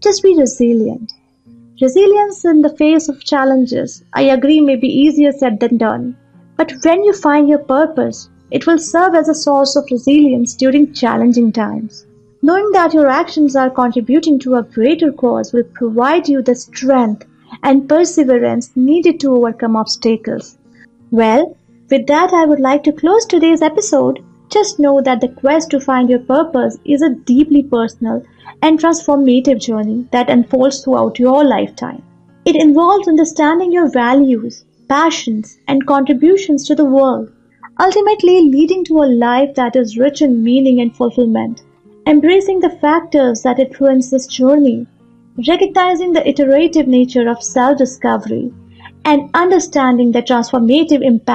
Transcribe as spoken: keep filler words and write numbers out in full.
Just be resilient. Resilience in the face of challenges, I agree, may be easier said than done. But when you find your purpose, it will serve as a source of resilience during challenging times. Knowing that your actions are contributing to a greater cause will provide you the strength and perseverance needed to overcome obstacles. Well, with that, I would like to close today's episode. Just know that the quest to find your purpose is a deeply personal and transformative journey that unfolds throughout your lifetime. It involves understanding your values, passions, and contributions to the world, ultimately leading to a life that is rich in meaning and fulfillment. Embracing the factors that influence this journey, recognizing the iterative nature of self-discovery, and understanding the transformative impact